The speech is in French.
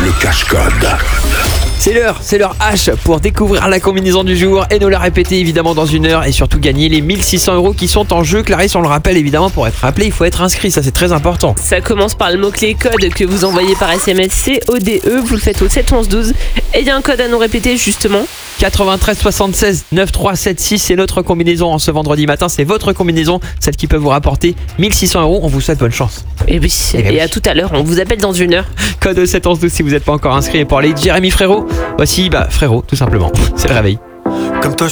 le cache-code. C'est l'heure H pour découvrir la combinaison du jour et nous la répéter évidemment dans une heure et surtout gagner les 1600 € qui sont en jeu. Clarisse, on le rappelle évidemment, pour être appelé, il faut être inscrit, ça c'est très important. Ça commence par le mot-clé code que vous envoyez par SMS CODE, vous le faites au 7 11 12 et il y a un code à nous répéter justement. 93 76 9376, c'est notre combinaison en ce vendredi matin, c'est votre combinaison, celle qui peut vous rapporter 1600 €. On vous souhaite bonne chance. Et à tout à l'heure, on vous appelle dans une heure. Code 7 11 12 si vous n'êtes pas encore inscrit. Et pour aller Jérémy Frérot, voici Frérot tout simplement. C'est le réveil. Comme toi,